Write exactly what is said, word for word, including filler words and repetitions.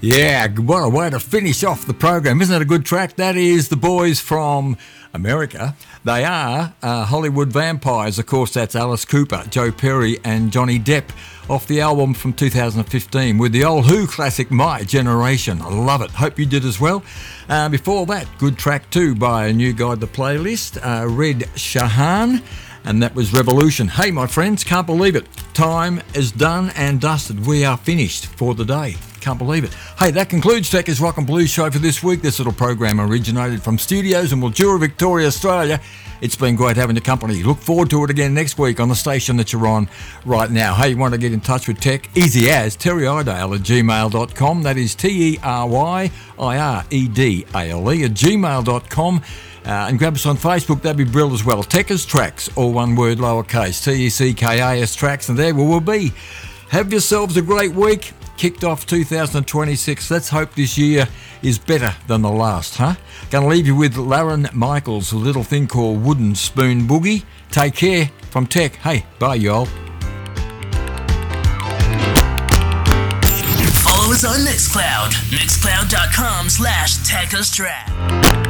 Yeah, what a way to finish off the program. Isn't that a good track? That is the boys from America. They are uh, Hollywood Vampires. Of course, that's Alice Cooper, Joe Perry and Johnny Depp off the album from two thousand fifteen with the old Who classic, My Generation. I love it. Hope you did as well. Uh, before that, good track too by a new guy to the playlist, uh, Red Shahan. And that was Revolution. Hey, my friends, can't believe it. Time is done and dusted. We are finished for the day. Can't believe it. Hey, that concludes Techers Rock and Blues show for this week. This little program originated from studios in Mildura, Victoria, Australia. It's been great having your company. Look forward to it again next week on the station that you're on right now. Hey, you want to get in touch with Tech? Easy as Terry Idale at gmail dot com. That is T E R Y I R E D A L E at gmail dot com. Uh, and grab us on Facebook, that'd be brilliant as well. Techers Tracks, all one word, lowercase, T E C K A S Tracks, and there we will be. Have yourselves a great week. Kicked off two thousand twenty-six. Let's hope this year is better than the last, huh? Gonna leave you with Lauren Michaels, a little thing called Wooden Spoon Boogie. Take care from Tech. Hey, bye, y'all. Follow us on Mixcloud, mixcloud dot com slash Techers Track.